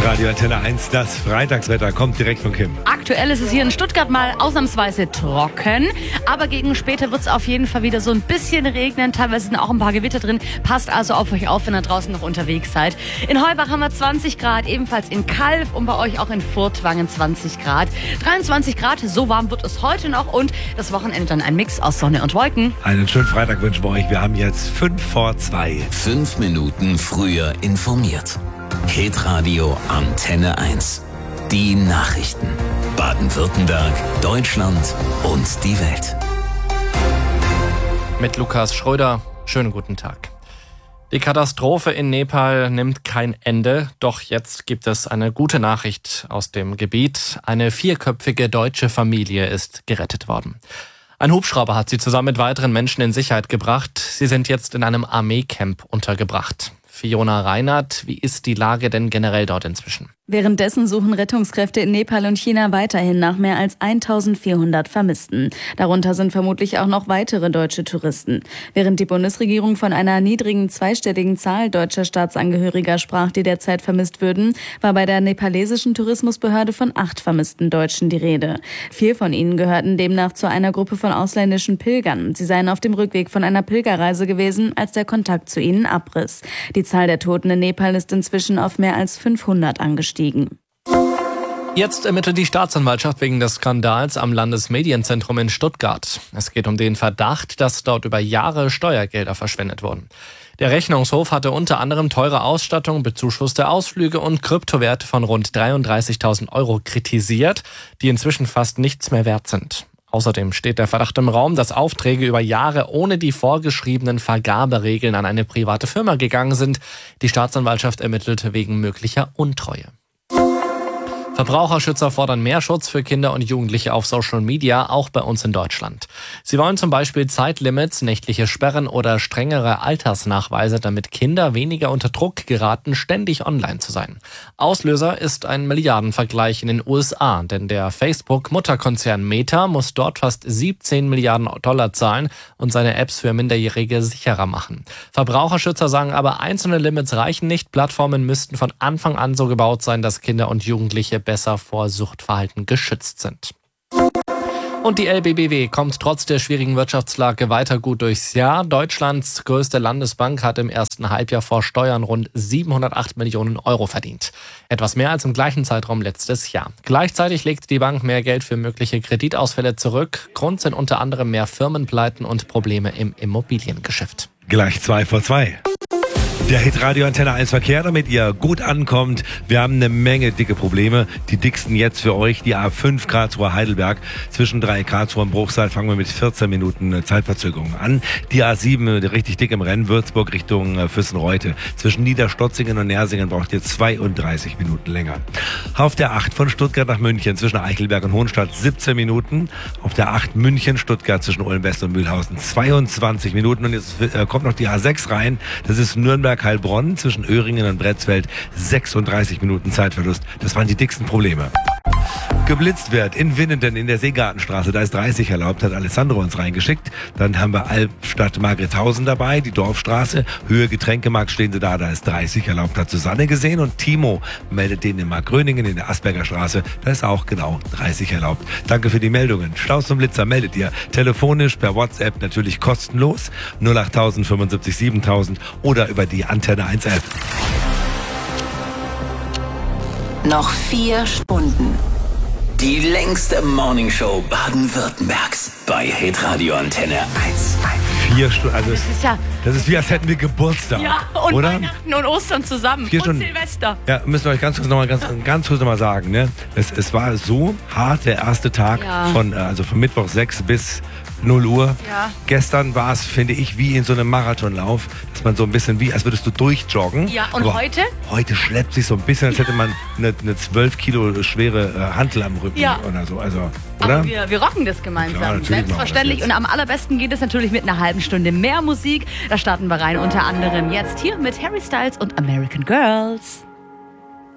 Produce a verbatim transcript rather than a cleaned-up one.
Radio Antenne eins, das Freitagswetter kommt direkt von Kim. Aktuell ist es hier in Stuttgart mal ausnahmsweise trocken, aber gegen später wird es auf jeden Fall wieder so ein bisschen regnen, teilweise sind auch ein paar Gewitter drin. Passt also auf euch auf, wenn ihr draußen noch unterwegs seid. In Heubach haben wir zwanzig Grad, ebenfalls in Calw und bei euch auch in Furtwangen zwanzig Grad. dreiundzwanzig Grad, so warm wird es heute noch und das Wochenende dann ein Mix aus Sonne und Wolken. Einen schönen Freitag wünschen wir euch. Wir haben jetzt fünf vor zwei. Fünf Minuten früher informiert. Hitradio Antenne eins. Die Nachrichten. Baden-Württemberg, Deutschland und die Welt. Mit Lukas Schröder. Schönen guten Tag. Die Katastrophe in Nepal nimmt kein Ende, doch jetzt gibt es eine gute Nachricht aus dem Gebiet. Eine vierköpfige deutsche Familie ist gerettet worden. Ein Hubschrauber hat sie zusammen mit weiteren Menschen in Sicherheit gebracht. Sie sind jetzt in einem Armeecamp untergebracht. Fiona Reinhardt, wie ist die Lage denn generell dort inzwischen? Währenddessen suchen Rettungskräfte in Nepal und China weiterhin nach mehr als eintausendvierhundert Vermissten. Darunter sind vermutlich auch noch weitere deutsche Touristen. Während die Bundesregierung von einer niedrigen zweistelligen Zahl deutscher Staatsangehöriger sprach, die derzeit vermisst würden, war bei der nepalesischen Tourismusbehörde von acht vermissten Deutschen die Rede. Vier von ihnen gehörten demnach zu einer Gruppe von ausländischen Pilgern. Sie seien auf dem Rückweg von einer Pilgerreise gewesen, als der Kontakt zu ihnen abriss. Die Zahl der Toten in Nepal ist inzwischen auf mehr als fünfhundert angestiegen. Jetzt ermittelt die Staatsanwaltschaft wegen des Skandals am Landesmedienzentrum in Stuttgart. Es geht um den Verdacht, dass dort über Jahre Steuergelder verschwendet wurden. Der Rechnungshof hatte unter anderem teure Ausstattung, bezuschusste Ausflüge und Kryptowerte von rund dreiunddreißigtausend Euro kritisiert, die inzwischen fast nichts mehr wert sind. Außerdem steht der Verdacht im Raum, dass Aufträge über Jahre ohne die vorgeschriebenen Vergaberegeln an eine private Firma gegangen sind. Die Staatsanwaltschaft ermittelt wegen möglicher Untreue. Verbraucherschützer fordern mehr Schutz für Kinder und Jugendliche auf Social Media, auch bei uns in Deutschland. Sie wollen zum Beispiel Zeitlimits, nächtliche Sperren oder strengere Altersnachweise, damit Kinder weniger unter Druck geraten, ständig online zu sein. Auslöser ist ein Milliardenvergleich in den U S A, denn der Facebook-Mutterkonzern Meta muss dort fast siebzehn Milliarden Dollar zahlen und seine Apps für Minderjährige sicherer machen. Verbraucherschützer sagen aber, einzelne Limits reichen nicht. Plattformen müssten von Anfang an so gebaut sein, dass Kinder und Jugendliche besser vor Suchtverhalten geschützt sind. Und die L B B W kommt trotz der schwierigen Wirtschaftslage weiter gut durchs Jahr. Deutschlands größte Landesbank hat im ersten Halbjahr vor Steuern rund siebenhundertacht Millionen Euro verdient. Etwas mehr als im gleichen Zeitraum letztes Jahr. Gleichzeitig legt die Bank mehr Geld für mögliche Kreditausfälle zurück. Grund sind unter anderem mehr Firmenpleiten und Probleme im Immobiliengeschäft. Gleich zwei vor zwei. Der Hitradio Antenne eins Verkehr, damit ihr gut ankommt. Wir haben eine Menge dicke Probleme. Die dicksten jetzt für euch, die A fünf Karlsruhe Heidelberg. Zwischen drei Karlsruhe und Bruchsal fangen wir mit vierzehn Minuten Zeitverzögerung an. Die A sieben richtig dick im Rennen, Würzburg Richtung Füssenreute. Zwischen Niederstotzingen und Nersingen braucht ihr zweiunddreißig Minuten länger. Auf der acht von Stuttgart nach München zwischen Eichelberg und Hohenstadt siebzehn Minuten. Auf der acht München-Stuttgart zwischen Ulm-West und Mühlhausen zweiundzwanzig Minuten. Und jetzt kommt noch die A sechs rein. Das ist Nürnberg Heilbronn zwischen Öhringen und Bretzfeld, sechsunddreißig Minuten Zeitverlust. Das waren die dicksten Probleme. Geblitzt wird in Winnenden in der Seegartenstraße, da ist dreißig erlaubt, hat Alessandro uns reingeschickt. Dann haben wir Albstadt Margrethausen dabei, die Dorfstraße, Höhe Getränkemarkt stehen sie da, da ist dreißig erlaubt, hat Susanne gesehen. Und Timo meldet den in Markgröningen in der Asperger Straße, da ist auch genau dreißig erlaubt. Danke für die Meldungen. Stau zum Blitzer meldet ihr telefonisch, per WhatsApp natürlich kostenlos, null acht null null fünfundsiebzig siebentausend oder über die Antenne eins App. Noch vier Stunden. Die längste Morningshow Baden-Württembergs bei Hitradio Antenne eins. Vier Stunden, also Das ist ja, das ist wie, als hätten wir Geburtstag, ja und oder? Weihnachten und Ostern zusammen Vier und Stunden. Silvester. Ja, müssen wir euch ganz kurz nochmal ganz, ganz kurz noch mal sagen, ne? Es, es war so hart, der erste Tag Ja. von, äh, also von Mittwoch sechs bis null Uhr. Ja. Gestern war es, finde ich, wie in so einem Marathonlauf, dass man so ein bisschen wie, als würdest du durchjoggen. Ja, und Aber heute? Heute schleppt sich so ein bisschen, als hätte man eine, eine zwölf Kilo schwere äh, Hantel am Rücken Ja. oder so. Also, oder? Aber wir, wir rocken das gemeinsam. Klar, natürlich machen wir das Selbstverständlich. jetzt. Und am allerbesten geht es natürlich mit einer halben Stunde mehr Musik. Da starten wir rein unter anderem jetzt hier mit Harry Styles und American Girls.